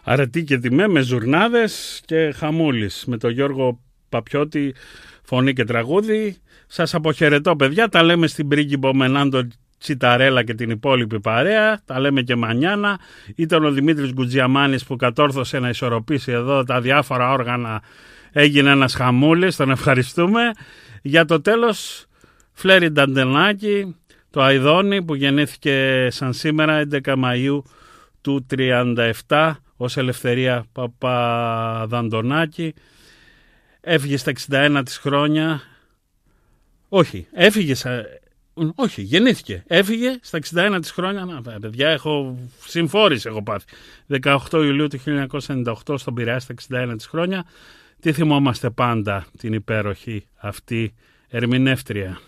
Αρετή και τιμέ με ζουρνάδες και χαμούλης. Με τον Γιώργο Παπιώτη, φωνή και τραγούδι. Σας αποχαιρετώ, παιδιά. Τα λέμε στην Πρίγκιπο με Νάντο Τσιταρέλα και την υπόλοιπη παρέα. Τα λέμε και μανιάνα. Ήταν ο Δημήτρης Γκουτζιαμάνης που κατόρθωσε να ισορροπήσει εδώ τα διάφορα όργανα. Έγινε ένας χαμούλης. Τον ευχαριστούμε. Για το τέλος, Φλέρι Νταντενάκη, το Αηδόνι που γεννήθηκε σαν σήμερα 11 Μαΐου του 1937 ως Ελευθερία Παπαδαντονάκη. Έφυγε στα 61 της χρόνια. Γεννήθηκε. Έφυγε στα 61 της χρόνια. Παιδιά, συμφόρηση έχω πάθει. 18 Ιουλίου του 1998 στον Πειραιά στα 61 της χρόνια. Τι θυμόμαστε πάντα την υπέροχη αυτή ερμηνεύτρια.